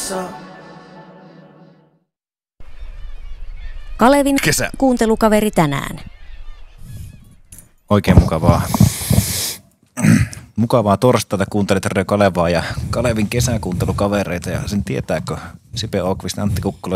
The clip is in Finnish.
Kalevin kuuntelukaveri tänään. Oikein mukavaa torstaita kuuntelit Radio Kalevaa ja Kalevin kesäkuuntelukavereita ja sen tietääkö Sipe Åqvist, Antti Kukkula